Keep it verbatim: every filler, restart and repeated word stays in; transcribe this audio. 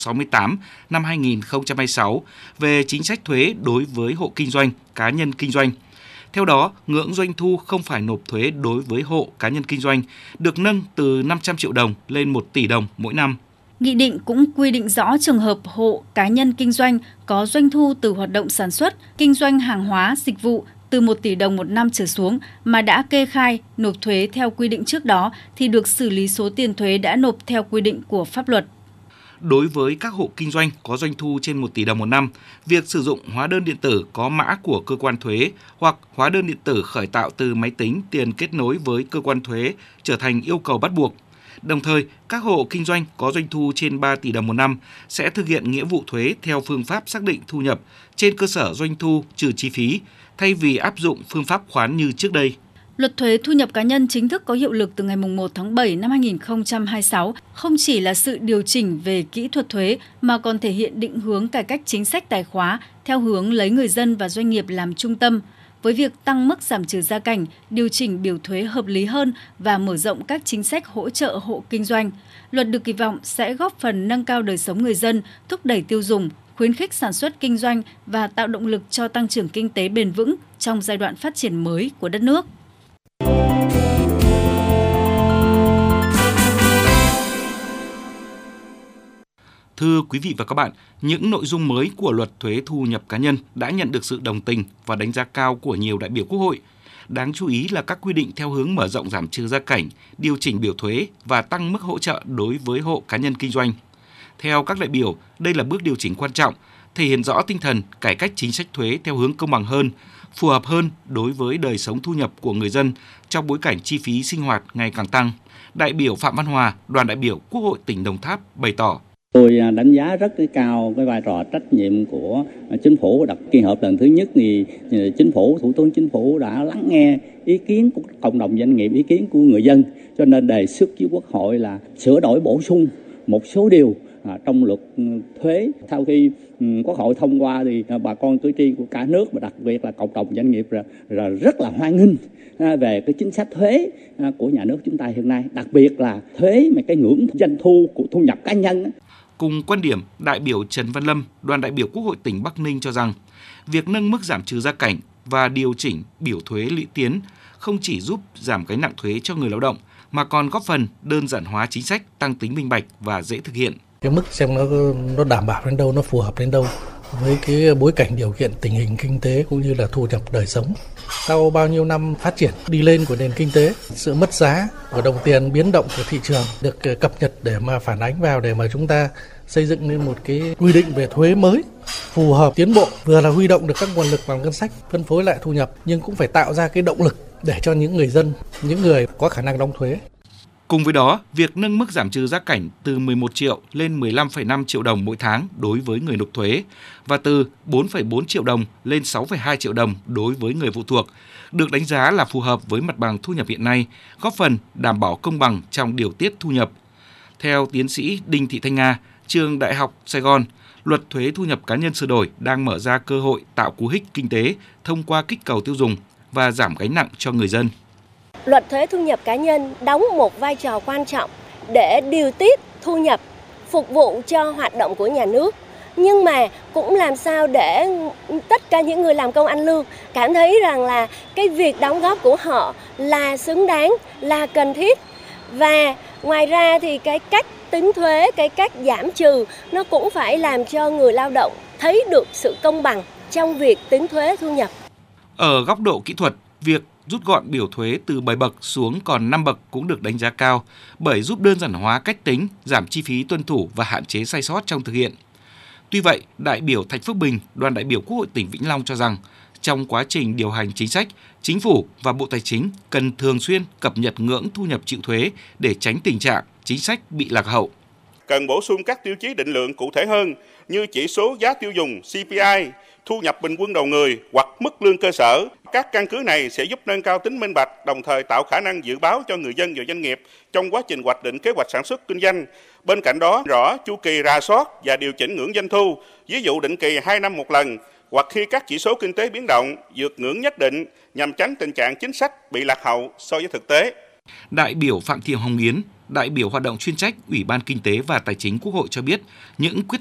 sáu mươi tám năm hai nghìn không trăm hai mươi sáu về chính sách thuế đối với hộ kinh doanh, cá nhân kinh doanh. Theo đó, ngưỡng doanh thu không phải nộp thuế đối với hộ cá nhân kinh doanh được nâng từ năm trăm triệu đồng lên một tỷ đồng mỗi năm. Nghị định cũng quy định rõ trường hợp hộ cá nhân kinh doanh có doanh thu từ hoạt động sản xuất, kinh doanh hàng hóa, dịch vụ từ một tỷ đồng một năm trở xuống mà đã kê khai, nộp thuế theo quy định trước đó thì được xử lý số tiền thuế đã nộp theo quy định của pháp luật. Đối với các hộ kinh doanh có doanh thu trên một tỷ đồng một năm, việc sử dụng hóa đơn điện tử có mã của cơ quan thuế hoặc hóa đơn điện tử khởi tạo từ máy tính tiền kết nối với cơ quan thuế trở thành yêu cầu bắt buộc. Đồng thời, các hộ kinh doanh có doanh thu trên ba tỷ đồng một năm sẽ thực hiện nghĩa vụ thuế theo phương pháp xác định thu nhập trên cơ sở doanh thu trừ chi phí, thay vì áp dụng phương pháp khoán như trước đây. Luật thuế thu nhập cá nhân chính thức có hiệu lực từ ngày mùng một tháng bảy năm hai nghìn không trăm hai mươi sáu không chỉ là sự điều chỉnh về kỹ thuật thuế mà còn thể hiện định hướng cải cách chính sách tài khóa theo hướng lấy người dân và doanh nghiệp làm trung tâm, với việc tăng mức giảm trừ gia cảnh, điều chỉnh biểu thuế hợp lý hơn và mở rộng các chính sách hỗ trợ hộ kinh doanh. Luật được kỳ vọng sẽ góp phần nâng cao đời sống người dân, thúc đẩy tiêu dùng, khuyến khích sản xuất kinh doanh và tạo động lực cho tăng trưởng kinh tế bền vững trong giai đoạn phát triển mới của đất nước. Thưa quý vị và các bạn, những nội dung mới của luật thuế thu nhập cá nhân đã nhận được sự đồng tình và đánh giá cao của nhiều đại biểu Quốc hội. Đáng chú ý là các quy định theo hướng mở rộng giảm trừ gia cảnh, điều chỉnh biểu thuế và tăng mức hỗ trợ đối với hộ cá nhân kinh doanh. Theo các đại biểu, đây là bước điều chỉnh quan trọng, thể hiện rõ tinh thần cải cách chính sách thuế theo hướng công bằng hơn, phù hợp hơn đối với đời sống thu nhập của người dân trong bối cảnh chi phí sinh hoạt ngày càng tăng. Đại biểu Phạm Văn Hòa, đoàn đại biểu Quốc hội tỉnh Đồng Tháp bày tỏ: Tôi đánh giá rất cao cái vai trò trách nhiệm của chính phủ. Đặc kỳ họp lần thứ nhất thì chính phủ, thủ tướng chính phủ đã lắng nghe ý kiến của cộng đồng doanh nghiệp, ý kiến của người dân, cho nên đề xuất với Quốc hội là sửa đổi bổ sung một số điều trong luật thuế. Sau khi Quốc hội thông qua thì bà con cử tri của cả nước và đặc biệt là cộng đồng doanh nghiệp là, là rất là hoan nghênh về cái chính sách thuế của nhà nước chúng ta hiện nay, đặc biệt là thuế mà cái ngưỡng doanh thu của thu nhập cá nhân. Cùng quan điểm, đại biểu Trần Văn Lâm, đoàn đại biểu Quốc hội tỉnh Bắc Ninh cho rằng, việc nâng mức giảm trừ gia cảnh và điều chỉnh biểu thuế lũy tiến không chỉ giúp giảm gánh nặng thuế cho người lao động, mà còn góp phần đơn giản hóa chính sách, tăng tính minh bạch và dễ thực hiện. Cái mức xem nó nó đảm bảo đến đâu, nó phù hợp đến đâu với cái bối cảnh điều kiện tình hình kinh tế cũng như là thu nhập đời sống. Sau bao nhiêu năm phát triển đi lên của nền kinh tế, sự mất giá của đồng tiền, biến động của thị trường được cập nhật để mà phản ánh vào, để mà chúng ta xây dựng nên một cái quy định về thuế mới phù hợp, tiến bộ, vừa là huy động được các nguồn lực vào ngân sách, phân phối lại thu nhập, nhưng cũng phải tạo ra cái động lực để cho những người dân, những người có khả năng đóng thuế. Cùng với đó, việc nâng mức giảm trừ gia cảnh từ mười một triệu lên mười lăm phẩy năm triệu đồng mỗi tháng đối với người nộp thuế và từ bốn phẩy bốn triệu đồng lên sáu phẩy hai triệu đồng đối với người phụ thuộc được đánh giá là phù hợp với mặt bằng thu nhập hiện nay, góp phần đảm bảo công bằng trong điều tiết thu nhập. Theo tiến sĩ Đinh Thị Thanh Nga, trường Đại học Sài Gòn, luật thuế thu nhập cá nhân sửa đổi đang mở ra cơ hội tạo cú hích kinh tế thông qua kích cầu tiêu dùng và giảm gánh nặng cho người dân. Luật thuế thu nhập cá nhân đóng một vai trò quan trọng để điều tiết thu nhập, phục vụ cho hoạt động của nhà nước. Nhưng mà cũng làm sao để tất cả những người làm công ăn lương cảm thấy rằng là cái việc đóng góp của họ là xứng đáng, là cần thiết. Và ngoài ra thì cái cách tính thuế, cái cách giảm trừ nó cũng phải làm cho người lao động thấy được sự công bằng trong việc tính thuế thu nhập. Ở góc độ kỹ thuật, việc rút gọn biểu thuế từ bảy bậc xuống còn năm bậc cũng được đánh giá cao bởi giúp đơn giản hóa cách tính, giảm chi phí tuân thủ và hạn chế sai sót trong thực hiện. Tuy vậy, đại biểu Thạch Phước Bình, đoàn đại biểu Quốc hội tỉnh Vĩnh Long cho rằng trong quá trình điều hành chính sách, Chính phủ và Bộ Tài chính cần thường xuyên cập nhật ngưỡng thu nhập chịu thuế để tránh tình trạng chính sách bị lạc hậu. Cần bổ sung các tiêu chí định lượng cụ thể hơn như chỉ số giá tiêu dùng xê pê i, thu nhập bình quân đầu người hoặc mức lương cơ sở. Các căn cứ này sẽ giúp nâng cao tính minh bạch, đồng thời tạo khả năng dự báo cho người dân và doanh nghiệp trong quá trình hoạch định kế hoạch sản xuất kinh doanh. Bên cạnh đó, rõ chu kỳ rà soát và điều chỉnh ngưỡng doanh thu, ví dụ định kỳ hai năm một lần, hoặc khi các chỉ số kinh tế biến động vượt ngưỡng nhất định nhằm tránh tình trạng chính sách bị lạc hậu so với thực tế. Đại biểu Phạm Thị Hồng Yến, đại biểu hoạt động chuyên trách Ủy ban Kinh tế và Tài chính Quốc hội cho biết, những quyết